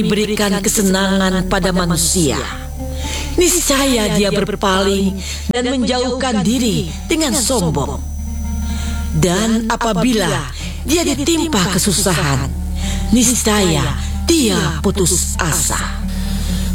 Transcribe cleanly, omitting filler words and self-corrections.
memberikan kesenangan pada manusia, niscaya dia berpaling dan menjauhkan diri dengan sombong. Dan apabila dia ditimpa kesusahan, niscaya dia putus asa.